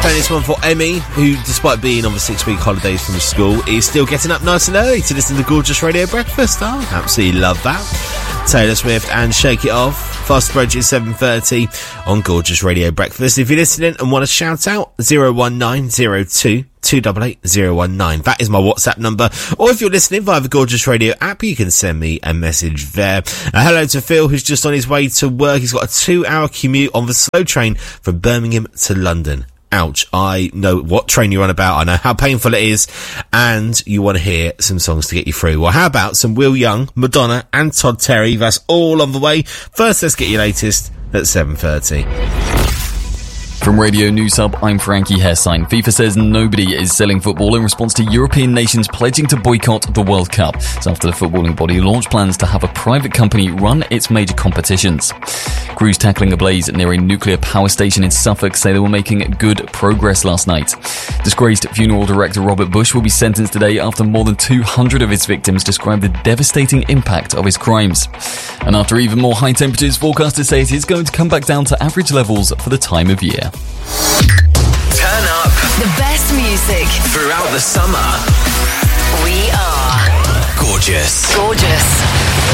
playing this one for Emmy, who, despite being on the 6-week holidays from school, is still getting up nice and early to listen to Gorgeous Radio Breakfast. Oh, absolutely love that. Taylor Swift and Shake It Off. Fast approach is 7:30 on Gorgeous Radio Breakfast. If you're listening and want to shout out, 01902 288 019. That is my WhatsApp number. Or if you're listening via the Gorgeous Radio app, you can send me a message there. Hello to Phil, who's just on his way to work. He's got a 2-hour commute on the slow train from Birmingham to London. Ouch. I know what train you're on about. I know how painful it is. And you want to hear some songs to get you through. Well, how about some Will Young, Madonna and Todd Terry? That's all on the way. First, let's get your latest at 7:30. From Radio News Hub, I'm Frankie Hairsine. FIFA says nobody is selling football in response to European nations pledging to boycott the World Cup. It's after the footballing body launched plans to have a private company run its major competitions. Crews tackling a blaze near a nuclear power station in Suffolk say they were making good progress last night. Disgraced funeral director Robert Bush will be sentenced today after more than 200 of his victims described the devastating impact of his crimes. And after even more high temperatures, forecasters say it is going to come back down to average levels for the time of year. Turn up the best music throughout the summer. We are Gorgeous. Gorgeous.